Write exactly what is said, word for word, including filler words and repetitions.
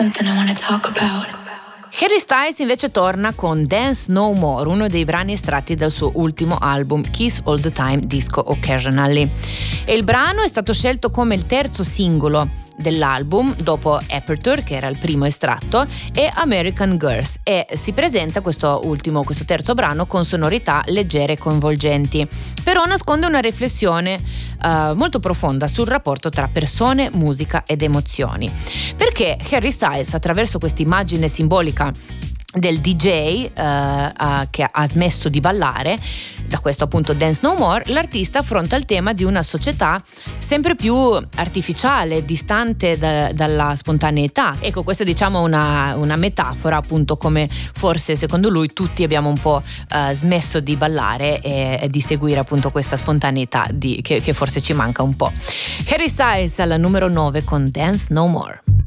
Something I wanna talk about. Harry Styles invece torna con Dance No More, uno dei brani estratti dal suo ultimo album Kiss All The Time Disco Occasionally. E il brano è stato scelto come il terzo singolo dell'album dopo Aperture, che era il primo estratto, e American Girls, e si presenta questo ultimo, questo terzo brano con sonorità leggere e coinvolgenti, però nasconde una riflessione uh, molto profonda sul rapporto tra persone, musica ed emozioni, perché Harry Styles, attraverso questa immagine simbolica del D J uh, uh, che ha smesso di ballare, da questo appunto Dance No More, l'artista affronta il tema di una società sempre più artificiale, distante da, dalla spontaneità. Ecco, questa è diciamo una, una metafora, appunto, come forse secondo lui tutti abbiamo un po' uh, smesso di ballare e, e di seguire appunto questa spontaneità di, che, che forse ci manca un po'. Harry Styles al numero nove con Dance No More.